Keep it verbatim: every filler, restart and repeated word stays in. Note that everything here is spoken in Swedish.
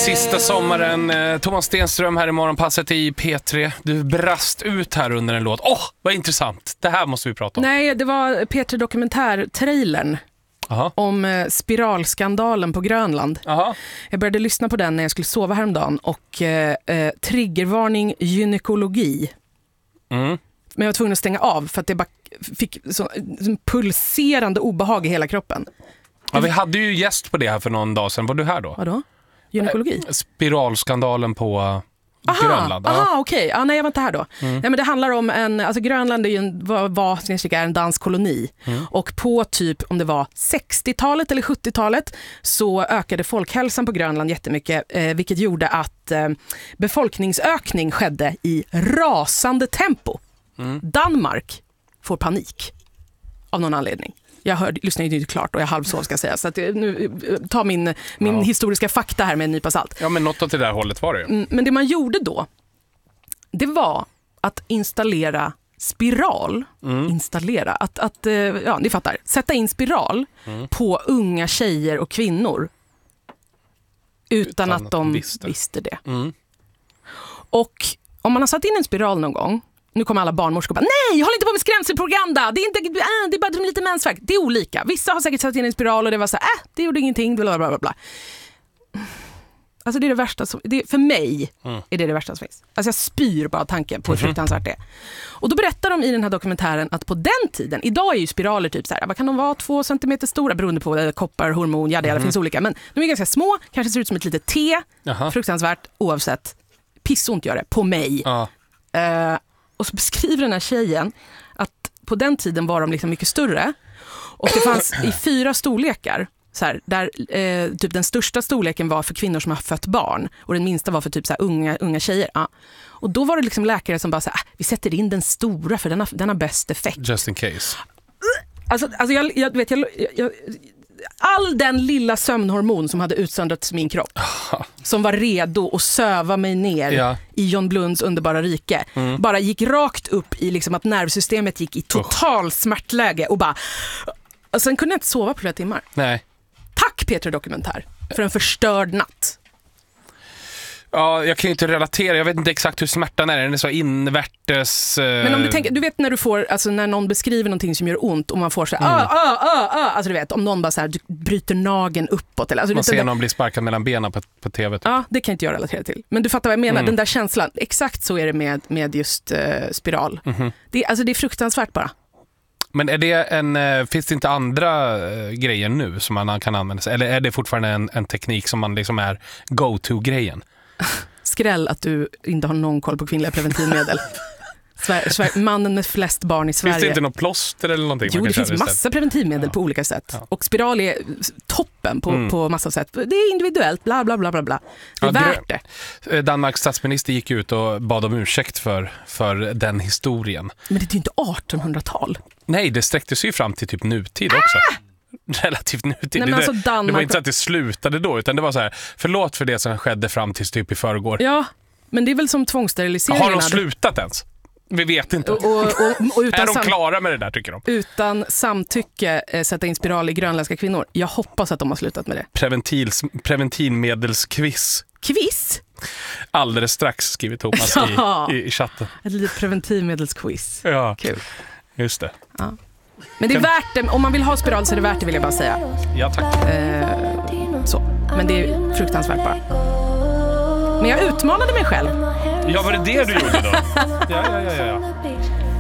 Sista sommaren, Thomas Stenström här i Morgonpasset i P tre. Du brast ut här under en låt. Åh, oh, vad intressant. Det här måste vi prata om. Nej, det var P tre Dokumentär-trailern. Aha. Om eh, spiralskandalen på Grönland. Aha. Jag började lyssna på den när jag skulle sova häromdagen. Och eh, eh, triggervarning gynekologi. Mm. Men jag var tvungen att stänga av för att det bara fick så, så pulserande obehag i hela kroppen. Ja, vi hade ju gäst på det här för någon dag sedan. Var du här då? Vadå? Gynekologi? Spiralskandalen på aha, Grönland. Aha, ja. okej. Okay. Ah, nej, jag var inte här då. Mm. Nej, men det handlar om en... Alltså Grönland är ju en, var, var, är en dansk koloni. Mm. Och på typ, om det var sextiotalet eller sjuttiotalet så ökade folkhälsan på Grönland jättemycket. Eh, vilket gjorde att eh, befolkningsökning skedde i rasande tempo. Mm. Danmark får panik av någon anledning. Jag hörde, lyssnade ju inte klart och jag halvsov ska jag säga. Så att nu, ta min, min ja. historiska fakta här med en nypa salt. Ja, men något åt det där hållet var det ju. Men det man gjorde då, det var att installera spiral. Mm. Installera, att, att, ja ni fattar. Sätta in spiral mm. på unga tjejer och kvinnor. Utan, utan att de visste, visste det. Mm. Och om man har satt in en spiral någon gång, nu kommer alla barnmorskor och bara, nej, håll inte på med skrämselpropaganda. Det är, inte, äh, det är bara lite mensvärk. Det är olika. Vissa har säkert satt in en spiral och det var så här, äh, det gjorde ingenting. Bla, bla, bla, bla. Alltså det är det värsta som, det, för mig mm. är det det värsta som finns. Alltså jag spyr bara tanken på hur fruktansvärt det är. Och då berättar de i den här dokumentären att på den tiden, idag är ju spiraler typ så här, vad kan de vara, två centimeter stora beroende på det, koppar, hormon, ja det mm. finns olika. Men de är ganska små, kanske ser ut som ett litet T. Aha. Fruktansvärt, oavsett. Pissont gör det, på mig. Ja. Uh, Och så beskriver den här tjejen att på den tiden var de liksom mycket större. Och det fanns i fyra storlekar. Så här, där eh, typ den största storleken var för kvinnor som har fött barn. Och den minsta var för typ så här, unga, unga tjejer. Ja. Och då var det liksom läkare som bara så här, ah, vi sätter in den stora för den har, den har bäst effekt. Just in case. Alltså, alltså jag, jag vet, jag... jag all den lilla sömnhormon som hade utsöndrats i min kropp som var redo att söva mig ner ja. i John Blunds underbara rike mm. bara gick rakt upp i liksom att nervsystemet gick i total oh. smärtläge och bara och sen kunde jag inte sova på flera timmar. Nej. Tack P tre Dokumentär för en förstörd natt. Ja, jag kan ju inte relatera. Jag vet inte exakt hur smärtan är. Den är så invärtes... Uh... Men om du tänker, du vet när du får, alltså när någon beskriver någonting som gör ont och man får så här, mm. ah, ah, ah, alltså du vet, om någon bara så här, du bryter nageln uppåt. Eller, alltså, man ser där... någon bli sparkad mellan benen på, på tv. Typ. Ja, det kan inte jag relatera till. Men du fattar vad jag menar, mm. den där känslan. Exakt så är det med, med just uh, spiral. Mm-hmm. Det, alltså det är fruktansvärt bara. Men är det en, finns det inte andra uh, grejer nu som man kan använda sig? Eller är det fortfarande en, en teknik som man liksom är go-to-grejen? Skräll att du inte har någon koll på kvinnliga preventivmedel. Sver- Sver- mannen med flest barn i Sverige. Finns det inte något plåster eller någonting? Jo, det finns massa preventivmedel ja. på olika sätt. Ja. Och spiral är toppen på, mm. på massa sätt. Det är individuellt, bla bla bla bla bla. Det är ja, värt det. Danmarks statsminister gick ut och bad om ursäkt för, för den historien. Men det är ju inte artonhundratal. Nej, det sträckte sig ju fram till typ nutid också. Ah! Relativt nutid. Nej, alltså Danmark... Det var inte så att det slutade då, utan det var så här, förlåt för det som skedde fram till typ i förrgår. Ja, men det är väl som tvångssteriliseringen. Har de slutat ens? Vi vet inte. Och, och, och, och utan är de sam- klara med det där, tycker de? Utan samtycke eh, sätta in spiral i grönländska kvinnor. Jag hoppas att de har slutat med det. Preventivs, preventivmedelsquiz. Quiz? Alldeles strax, skriver Thomas ja. i, i, i chatten. Ett litet preventivmedelsquiz. Ja, kul. Just det. Ja. Men det är värt det, om man vill ha spiral så är det värt det, vill jag bara säga. Ja, tack. Eh, så. Men det är fruktansvärt bara. Men jag utmanade mig själv. Ja, var det det du gjorde då? Ja, ja, ja, ja.